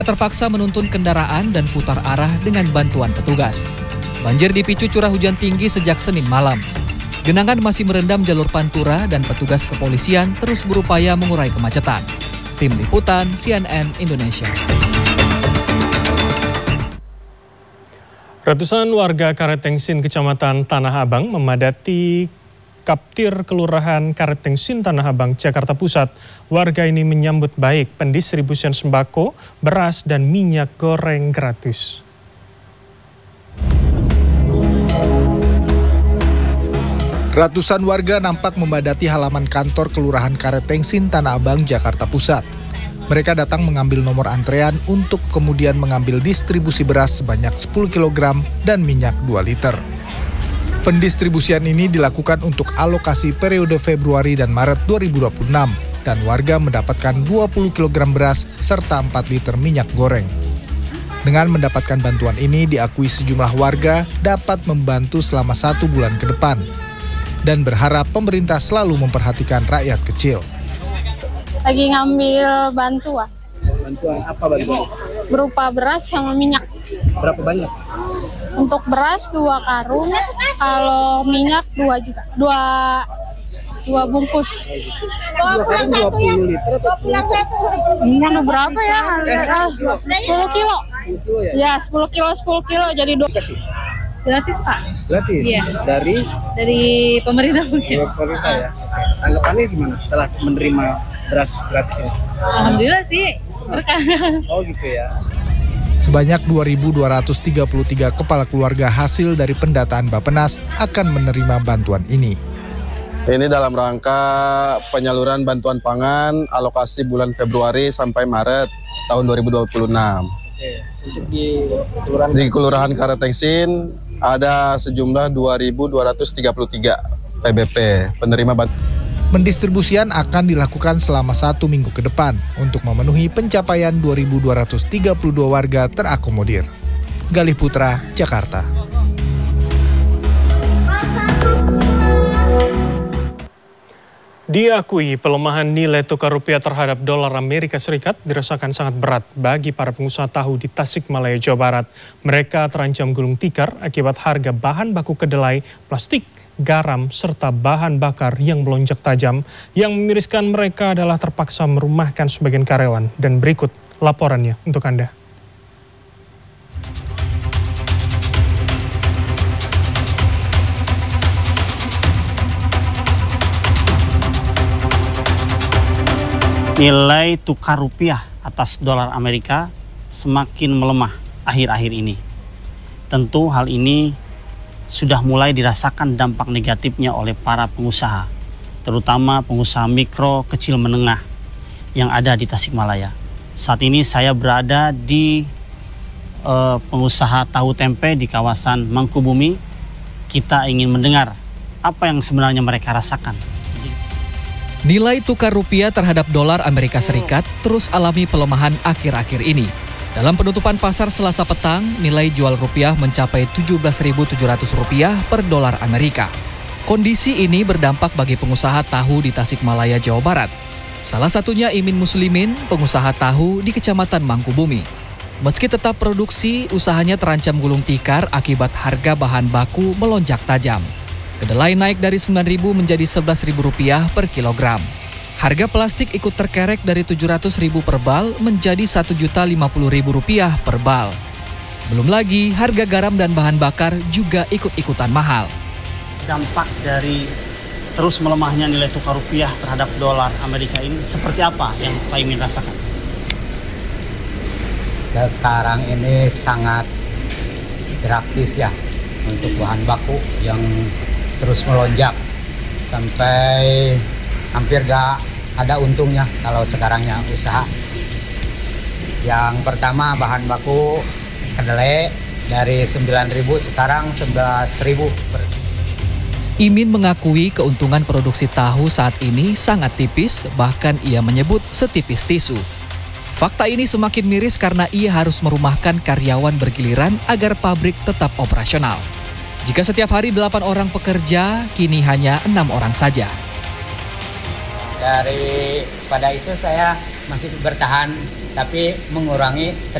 Terpaksa menuntun kendaraan dan putar arah dengan bantuan petugas. Banjir dipicu curah hujan tinggi sejak Senin malam. Genangan masih merendam jalur Pantura dan petugas kepolisian terus berupaya mengurai kemacetan. Tim Liputan CNN Indonesia. Ratusan warga Karetengsin, Kecamatan Tanah Abang memadati Kaptir Kelurahan Karetengsin, Tanah Abang, Jakarta Pusat. Warga ini menyambut baik pendistribusian sembako, beras, dan minyak goreng gratis. Ratusan warga nampak memadati halaman kantor Kelurahan Karetengsin, Tanah Abang, Jakarta Pusat. Mereka datang mengambil nomor antrean untuk kemudian mengambil distribusi beras sebanyak 10 kg dan minyak 2 liter. Pendistribusian ini dilakukan untuk alokasi periode Februari dan Maret 2026 dan warga mendapatkan 20 kg beras serta 4 liter minyak goreng. Dengan mendapatkan bantuan ini diakui sejumlah warga dapat membantu selama 1 bulan ke depan dan berharap pemerintah selalu memperhatikan rakyat kecil. Lagi ngambil bantuan. Bantuan apa bantuan? Berupa beras sama minyak. Berapa banyak? Untuk beras 2 karung, kalau minyak 2 juga. 2 bungkus. 20 liter atau 10 Minyak berapa ya? 10 kilo. Ya, 10 kilo jadi 2. Gratis, Pak. Gratis? Iya. Dari Pemerintah mungkin. pemerintah ya? Oke. Tanggapannya gimana setelah menerima beras gratis ini? Alhamdulillah sih. Berkah. Oh gitu ya. Sebanyak 2.233 kepala keluarga hasil dari pendataan Bappenas akan menerima bantuan ini. Ini dalam rangka penyaluran bantuan pangan alokasi bulan Februari sampai Maret tahun 2026. Oke. Untuk di Kelurahan Karetengsin ada sejumlah 2.233 PBP penerima bantuan. Pendistribusian akan dilakukan selama 1 minggu ke depan untuk memenuhi pencapaian 2.232 warga terakomodir. Galih Putra, Jakarta. Diakui pelemahan nilai tukar rupiah terhadap dolar Amerika Serikat dirasakan sangat berat bagi para pengusaha tahu di Tasikmalaya, Jawa Barat. Mereka terancam gulung tikar akibat harga bahan baku kedelai, plastik, garam, serta bahan bakar yang melonjak tajam. Yang memiriskan mereka adalah terpaksa merumahkan sebagian karyawan. Dan berikut laporannya untuk Anda. Nilai tukar rupiah atas dolar Amerika semakin melemah akhir-akhir ini. Tentu hal ini sudah mulai dirasakan dampak negatifnya oleh para pengusaha, terutama pengusaha mikro, kecil, menengah yang ada di Tasikmalaya. Saat ini saya berada di pengusaha tahu tempe di kawasan Mangkubumi. Kita ingin mendengar apa yang sebenarnya mereka rasakan. Nilai tukar rupiah terhadap dolar Amerika Serikat terus alami pelemahan akhir-akhir ini. Dalam penutupan pasar Selasa petang, nilai jual rupiah mencapai Rp17.700 per dolar Amerika. Kondisi ini berdampak bagi pengusaha tahu di Tasikmalaya, Jawa Barat. Salah satunya Imin Muslimin, pengusaha tahu di Kecamatan Mangkubumi. Meski tetap produksi, usahanya terancam gulung tikar akibat harga bahan baku melonjak tajam. Kedelai naik dari Rp9.000 menjadi Rp11.000 per kilogram. Harga plastik ikut terkerek dari Rp700.000 per bal menjadi Rp1.050.000 per bal. Belum lagi harga garam dan bahan bakar juga ikut-ikutan mahal. Dampak dari terus melemahnya nilai tukar rupiah terhadap dolar Amerika ini seperti apa yang Pak Imin rasakan? Sekarang ini sangat drastis ya untuk bahan baku yang terus melonjak sampai hampir gak ada untungnya kalau sekarangnya usaha. Yang pertama bahan baku kedelai dari 9.000 sekarang 11.000. Imin mengakui keuntungan produksi tahu saat ini sangat tipis, bahkan ia menyebut setipis tisu. Fakta ini semakin miris karena ia harus merumahkan karyawan bergiliran agar pabrik tetap operasional. Jika setiap hari 8 orang pekerja, kini hanya 6 orang saja. Daripada itu saya masih bertahan tapi mengurangi